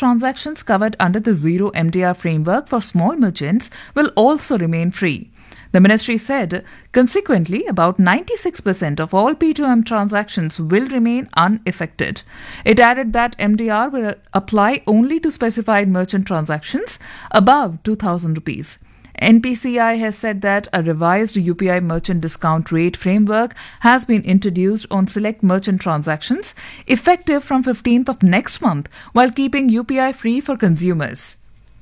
transactions covered under the zero MDR framework for small merchants will also remain free. The ministry said, consequently, about 96% of all P2M transactions will remain unaffected. It added that MDR will apply only to specified merchant transactions above 2,000 rupees. NPCI has said that a revised UPI merchant discount rate framework has been introduced on select merchant transactions effective from 15th of next month while keeping UPI free for consumers.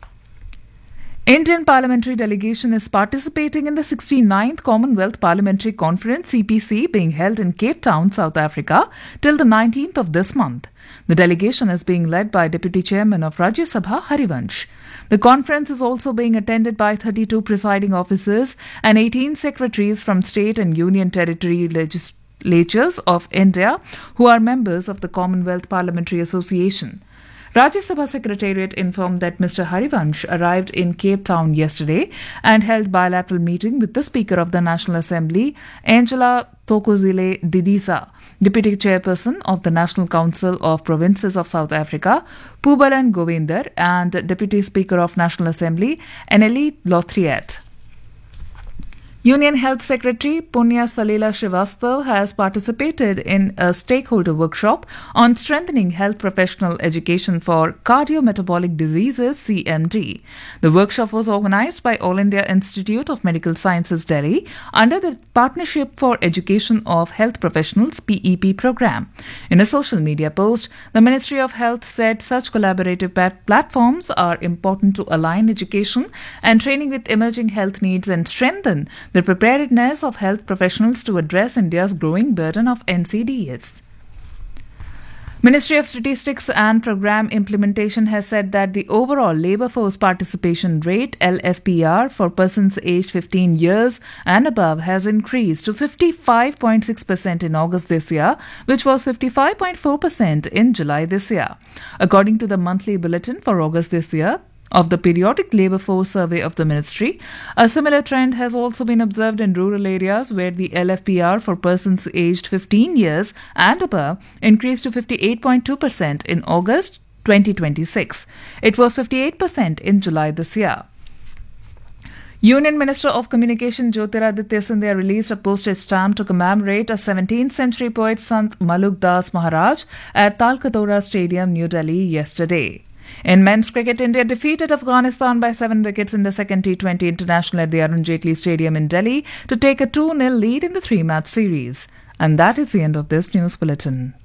Indian parliamentary delegation is participating in the 69th Commonwealth Parliamentary Conference CPC being held in Cape Town, South Africa till the 19th of this month. The delegation is being led by Deputy Chairman of Rajya Sabha Harivansh. The conference is also being attended by 32 presiding officers and 18 secretaries from state and union territory legislatures of India who are members of the Commonwealth Parliamentary Association. Rajya Sabha Secretariat informed that Mr. Harivansh arrived in Cape Town yesterday and held bilateral meeting with the Speaker of the National Assembly, Angela Thokozile Didisa, Deputy Chairperson of the National Council of Provinces of South Africa, Pubalan Govinder, and Deputy Speaker of National Assembly, Anneli Lothriet. Union Health Secretary Punya Salila Srivastav has participated in a stakeholder workshop on strengthening health professional education for cardiometabolic diseases (CMD). The workshop was organized by All India Institute of Medical Sciences Delhi under the Partnership for Education of Health Professionals (PEP) program. In a social media post, the Ministry of Health said such collaborative platforms are important to align education and training with emerging health needs and strengthen the preparedness of health professionals to address India's growing burden of NCDs. Ministry of Statistics and Programme Implementation has said that the overall labour force participation rate LFPR for persons aged 15 years and above has increased to 55.6% in August this year, which was 55.4% in July this year. According to the monthly bulletin for August this year, of the Periodic Labour Force Survey of the Ministry, a similar trend has also been observed in rural areas where the LFPR for persons aged 15 years and above increased to 58.2% in August 2026. It was 58% in July this year. Union Minister of Communication Jyotiraditya Scindia released a postage stamp to commemorate a 17th century poet Sant Maluk Das Maharaj at Talkatore Stadium, New Delhi yesterday. In men's cricket, India defeated Afghanistan by 7 wickets in the second T20 International at the Arun Jaitley Stadium in Delhi to take a 2-0 lead in the 3-match series. And that is the end of this news bulletin.